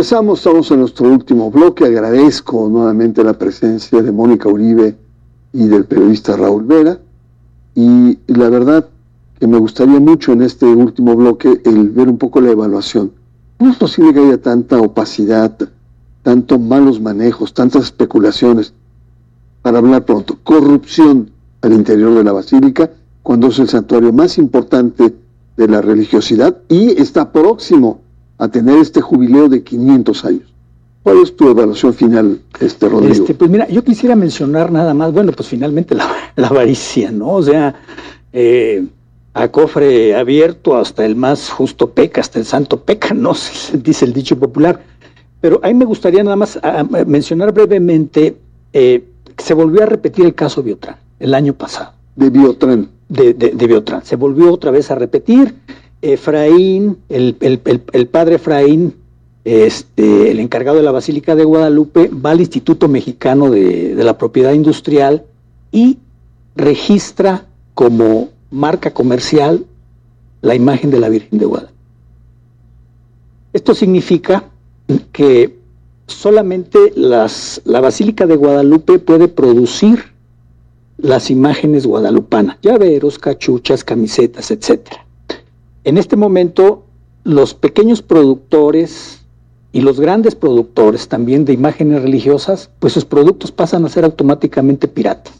Regresamos, estamos en nuestro último bloque. Agradezco nuevamente la presencia de Mónica Uribe y del periodista Raúl Vera. Y la verdad que me gustaría mucho en este último bloque el ver un poco la evaluación. ¿Cómo es posible que haya tanta opacidad, tantos malos manejos, tantas especulaciones? Para hablar pronto, corrupción al interior de la Basílica, cuando es el santuario más importante de la religiosidad y está próximo a tener este jubileo de 500 años. ¿Cuál es tu evaluación final, Rodrigo? Pues mira, yo quisiera mencionar nada más, bueno, pues finalmente la avaricia, ¿no? O sea, a cofre abierto hasta el más justo peca, hasta el santo peca, ¿no? Dice el dicho popular. Pero ahí me gustaría nada más mencionar brevemente que se volvió a repetir el caso Biotrán el año pasado. De Biotrán. De Biotrán. Se volvió otra vez a repetir. Efraín, el padre Efraín, el encargado de la Basílica de Guadalupe, va al Instituto Mexicano de la Propiedad Industrial y registra como marca comercial la imagen de la Virgen de Guadalupe. Esto significa que solamente la Basílica de Guadalupe puede producir las imágenes guadalupanas, llaveros, cachuchas, camisetas, etcétera. En este momento, los pequeños productores y los grandes productores también de imágenes religiosas, pues sus productos pasan a ser automáticamente piratas.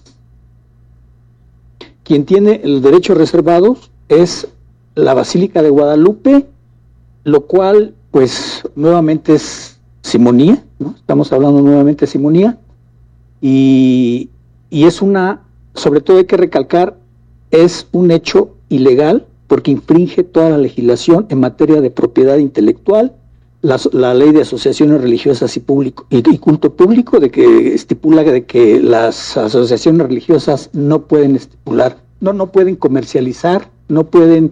Quien tiene los derechos reservados es la Basílica de Guadalupe, lo cual, pues, nuevamente es simonía, ¿no? Estamos hablando nuevamente de simonía, y es sobre todo hay que recalcar, es un hecho ilegal, porque infringe toda la legislación en materia de propiedad intelectual, la ley de asociaciones religiosas y culto público, de que estipula de que las asociaciones religiosas no pueden no pueden comercializar, no pueden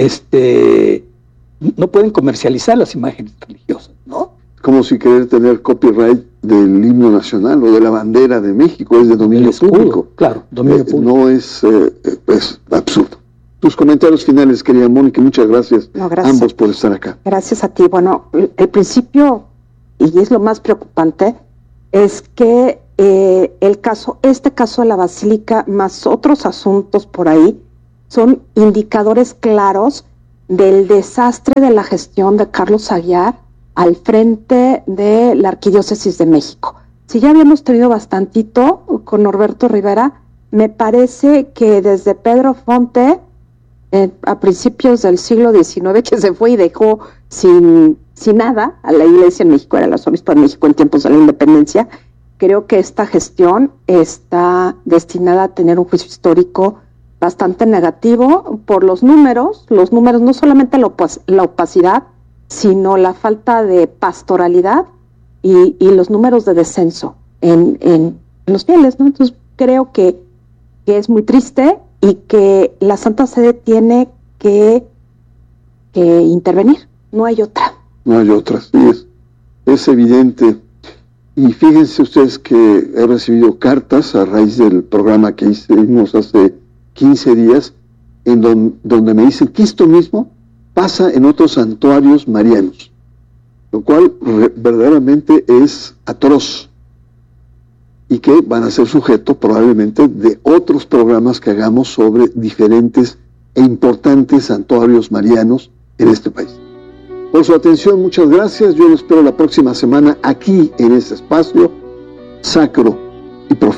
comercializar las imágenes religiosas, ¿no? Como si querer tener copyright del himno nacional o de la bandera de México, es de dominio público. Claro, dominio público. No es absurdo. Tus comentarios finales, querida Mónica, muchas gracias, ambos por estar acá. Gracias a ti. Bueno, el principio, y es lo más preocupante, es que este caso de la Basílica, más otros asuntos por ahí, son indicadores claros del desastre de la gestión de Carlos Aguiar al frente de la Arquidiócesis de México. Si ya habíamos tenido bastantito con Norberto Rivera, me parece que desde Pedro Fonte, a principios del siglo XIX, que se fue y dejó sin nada a la Iglesia en México, era el arzobispo de México en tiempos de la independencia, creo que esta gestión está destinada a tener un juicio histórico bastante negativo por los números no solamente la opacidad, sino la falta de pastoralidad y los números de descenso en los fieles, ¿no? Entonces creo que es muy triste y que la Santa Sede tiene que intervenir. No hay otra. No hay otra, sí, es evidente. Y fíjense ustedes que he recibido cartas a raíz del programa que hicimos hace 15 días, en donde me dicen que esto mismo pasa en otros santuarios marianos, lo cual verdaderamente es atroz, y que van a ser sujeto probablemente de otros programas que hagamos sobre diferentes e importantes santuarios marianos en este país. Por su atención, muchas gracias. Yo lo espero la próxima semana aquí en este espacio sacro y profano.